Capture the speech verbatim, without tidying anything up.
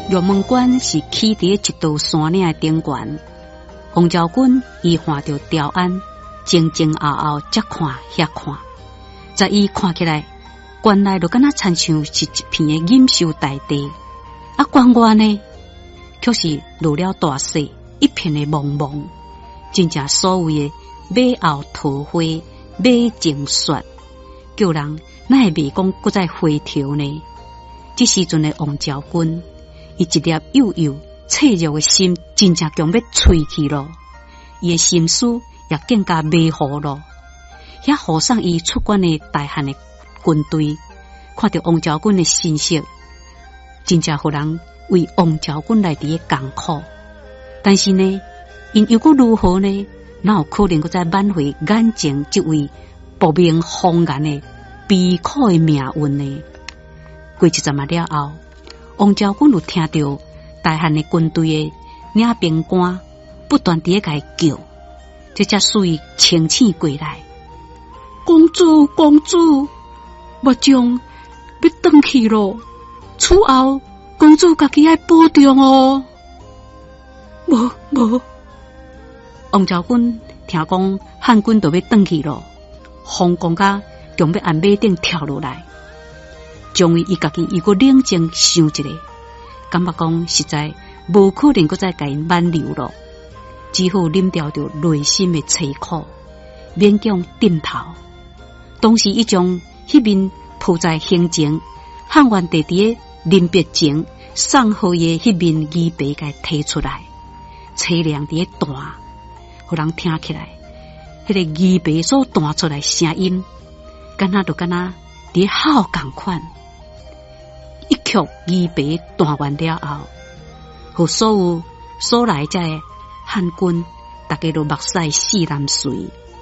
玉门关是起伫一道山岭的顶悬，王昭君伊看到雕鞍前前后后，这看遐看，在伊看起来，原来就敢若亲像是一片的隐秀大地，啊，关外呢，却是落了大雪，一片的茫茫，真正所谓的马后桃花，马前雪，叫人哪会未讲搁再回头呢？这时阵的王昭君，伊一粒幼幼脆弱的心，真正强要碎去咯，伊的心思也更加迷糊咯。遐护送伊出关的大汉的军队，看到王昭君的身色，真正互人为王昭君来伫个艰苦。但是呢，因又搁如何呢？哪有可能搁再挽回眼前这位不明风颜的悲苦的命运呢？过一阵仔了后，王昭君有听到大汉的军队的领兵官不断伫个叫，这才使伊清醒过来。公主，公主，目睭要转去咯，此后公主家己要保重哦。无无，王昭君听讲汉军都要转去咯，慌讲甲强要按马顶跳落来。终于，伊家己又搁冷静想一下，感觉讲实在无可能搁再甲因挽留咯，只好忍掉着内心的凄苦，勉强点头。当时，伊将迄面铺在胸前、汉元帝伫个临别前送好的迄面衣被甲摕出来，凄凉伫个弹，互人听起来，迄、那个衣被所弹出来声音，敢若就敢若伫号共款。一曲衣被弹完了后，互所有所来者汉军，大家都目屎泗难垂，